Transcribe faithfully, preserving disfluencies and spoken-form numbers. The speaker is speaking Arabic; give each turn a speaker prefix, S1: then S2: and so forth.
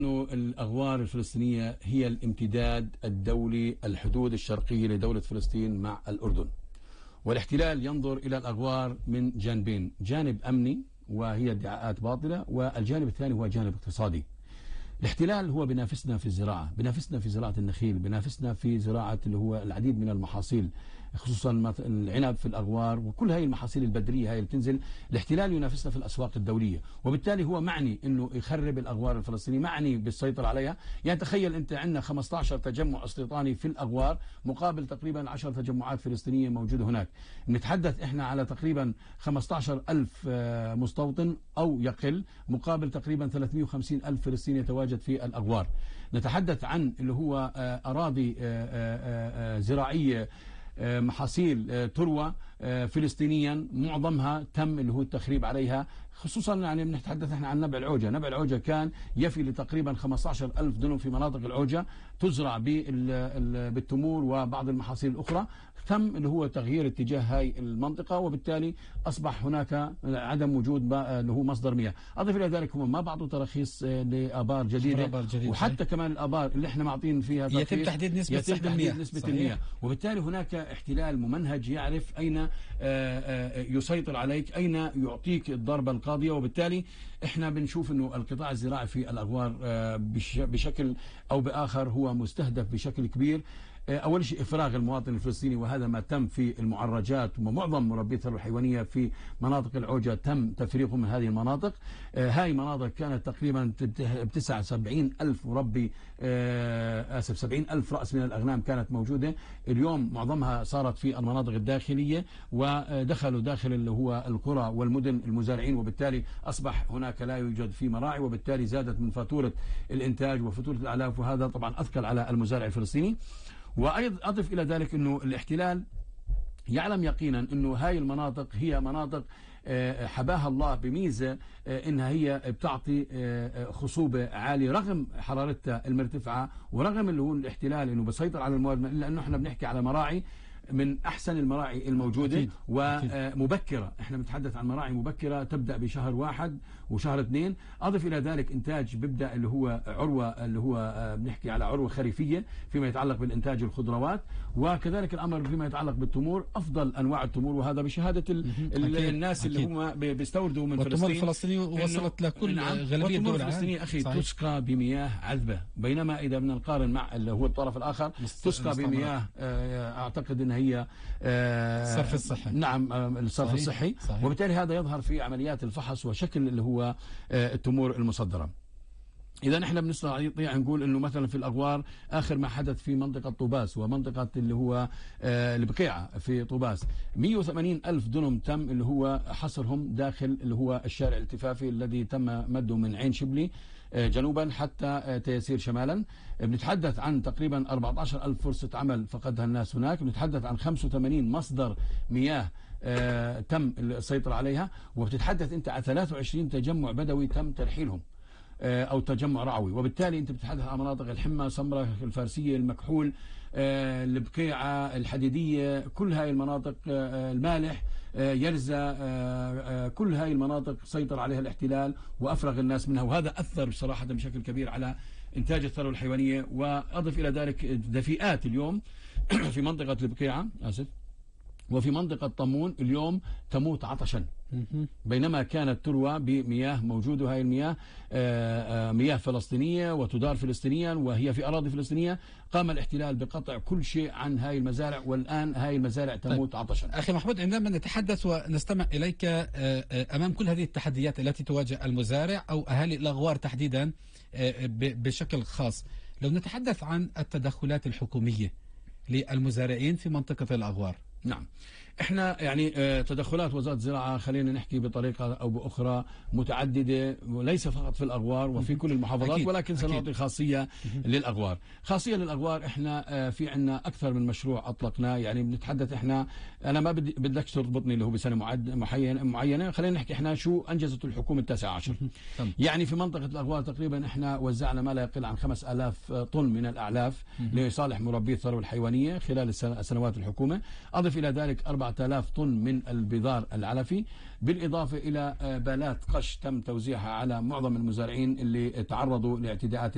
S1: أنه الأغوار الفلسطينية هي الامتداد الدولي الحدود الشرقية لدولة فلسطين مع الأردن، والاحتلال ينظر إلى الأغوار من جانبين، جانب أمني وهي ادعاءات باطلة، والجانب الثاني هو جانب اقتصادي. الاحتلال هو بينافسنا في الزراعة، بينافسنا في زراعة النخيل، بينافسنا في زراعة اللي هو العديد من المحاصيل، خصوصا العنب في الأغوار وكل هاي المحاصيل البدرية هاي اللي بتنزل. الاحتلال ينافسنا في الأسواق الدولية، وبالتالي هو معني انه يخرب الأغوار الفلسطينية، معني بالسيطرة عليها. يعني تخيل انت عندنا خمسة عشر تجمع استيطاني في الأغوار مقابل تقريبا عشر تجمعات فلسطينية موجودة هناك. نتحدث احنا على تقريبا خمسة عشر ألف مستوطن او يقل مقابل تقريبا ثلاثمئة وخمسين ألف فلسطيني يتواجد في الأغوار. نتحدث عن اللي هو أراضي زراعية، محاصيل تروى فلسطينيا معظمها تم اللي هو التخريب عليها، خصوصا يعني بنتحدث احنا عن نبع العوجة. نبع العوجة كان يفي لتقريبا خمسة عشر ألف دنم في مناطق العوجة تزرع بالتمور وبعض المحاصيل الأخرى، تم اللي هو تغيير اتجاه هاي المنطقة، وبالتالي أصبح هناك عدم وجود اللي هو مصدر مياه. أضف إلى ذلك هم ما بعضوا تراخيص لآبار جديدة، وحتى كمان الآبار اللي احنا معطين فيها
S2: يتم تحديد نسبة
S1: يتم
S2: تحديد
S1: المياه,
S2: نسبة
S1: المياه. وبالتالي هناك احتلال ممنهج يعرف أين يسيطر عليك، أين يعطيك الضربة القاضية. وبالتالي احنا بنشوف انه القطاع الزراعي في الأغوار بشكل أو بآخر هو مستهدف بشكل كبير. أول شيء إفراغ المواطن الفلسطيني، وهذا ما تم في المعرجات، ومعظم مربي الثروة الحيوانية في مناطق العوجة تم تفريغهم من هذه المناطق. هاي مناطق كانت تقريبا بتسع سبعين ألف مربي، آسف سبعين ألف رأس من الأغنام كانت موجودة. اليوم معظمها صارت في المناطق الداخلية، ودخلوا داخل اللي هو القرى والمدن المزارعين، وبالتالي أصبح هناك لا يوجد في مراعي، وبالتالي زادت من فاتورة الإنتاج وفاتورة الأعلاف، وهذا طبعا أثقل على المزارع الفلسطيني. وأيضا أضف إلى ذلك أنه الاحتلال يعلم يقينا أنه هاي المناطق هي مناطق حباها الله بميزة أنها هي بتعطي خصوبة عالية رغم حرارتها المرتفعة، ورغم اللي هو الاحتلال أنه بيسيطر على الموارد، إلا أنه احنا بنحكي على مراعي من أحسن المراعي الموجودة أكيد. ومبكرة. احنا بنتحدث عن مراعي مبكرة تبدأ بشهر واحد وشهر اثنين. أضف إلى ذلك إنتاج بيبدأ اللي هو عروة، اللي هو بنحكي على عروة خريفية فيما يتعلق بالإنتاج الخضروات، وكذلك الأمر فيما يتعلق بالتمور، أفضل أنواع التمور، وهذا بشهادة ال ال الناس أكيد. اللي هم بيستوردوا من فلسطين.
S2: والتمور الفلسطينية وصلت لكل نعم. غالبية الدول
S1: الفلسطينية أخي صحيح. تسقى بمياه عذبة، بينما إذا بدنا نقارن مع اللي هو الطرف الآخر تسقى بمياه أعتقد أنها هي
S2: الصرف الصحي.
S1: نعم الصرف الصحي صحيح. وبالتالي هذا يظهر في عمليات الفحص وشكل اللي هو التمور المصدرة. إذا نحن بنستطيع نقول إنه مثلا في الأغوار آخر ما حدث في منطقة طوباس ومنطقة اللي هو البقيعة في طوباس، مئة وثمانين ألف دنم تم اللي هو حصرهم داخل اللي هو الشارع الالتفافي الذي تم مده من عين شبلي جنوبا حتى تيسير شمالا. بنتحدث عن تقريبا أربعة عشر ألف فرصة عمل فقدها الناس هناك. بنتحدث عن خمسة وثمانين مصدر مياه آه تم السيطرة عليها. وبتتحدث انت عن ثلاثة وعشرين تجمع بدوي تم ترحيلهم آه او تجمع رعوي. وبالتالي انت بتتحدث عن مناطق الحمى، سمرة، الفارسية، المكحول، آه البقيعة، الحديدية، كل هاي المناطق، آه المالح، آه يرزة، آه آه كل هاي المناطق سيطر عليها الاحتلال وأفرغ الناس منها، وهذا أثر بصراحة بشكل كبير على إنتاج الثروة الحيوانية. وأضف إلى ذلك دفيئات اليوم في منطقة البقيعة آسف وفي منطقة طمون اليوم تموت عطشا، بينما كانت تروى بمياه موجودة. هاي المياه مياه فلسطينية وتدار فلسطينيا وهي في أراضي فلسطينية. قام الاحتلال بقطع كل شيء عن هاي المزارع، والآن هاي المزارع تموت طيب. عطشا.
S2: أخي محمود، عندما نتحدث ونستمع إليك أمام كل هذه التحديات التي تواجه المزارع أو أهالي الأغوار تحديدا بشكل خاص، لو نتحدث عن التدخلات الحكومية للمزارعين في منطقة الأغوار.
S1: نعم، احنا يعني تدخلات وزارة الزراعة خلينا نحكي بطريقة او باخرى متعددة، وليس فقط في الاغوار وفي كل المحافظات أكيد. ولكن سنعطي خاصية للاغوار. خاصية للاغوار احنا في عندنا اكثر من مشروع اطلقناه. يعني بنتحدث احنا، انا ما بدي بدك تربطني اللي هو بسنة معينة معينة خلينا نحكي احنا شو انجزته الحكومة التاسعة عشر. يعني في منطقة الاغوار تقريبا احنا وزعنا ما لا يقل عن خمس آلاف طن من الاعلاف لصالح مربي الثروة الحيوانية خلال السنوات الحكومة. أضف إلى ذلك أربعة آلاف طن من البذار العلفي، بالإضافة إلى بالات قش تم توزيعها على معظم المزارعين اللي تعرضوا لاعتداءات